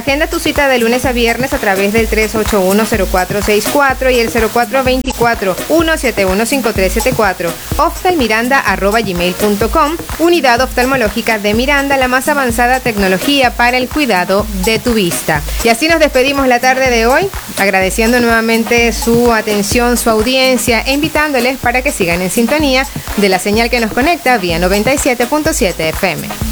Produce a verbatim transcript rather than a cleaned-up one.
Agenda tu cita de lunes a viernes a través del tres ocho uno, cero cuatro seis cuatro y el cero cuatro dos cuatro, uno siete uno, cinco tres siete cuatro. oftalmiranda arroba gmail punto com. Unidad oftalmológica de Miranda, la más avanzada tecnología para el cuidado de tu vista. Y así nos despedimos la tarde de hoy, agradeciendo nuevamente su atención, su audiencia, e invitándoles para que sigan en sintonía de la señal que nos conecta vía noventa y siete punto siete F M.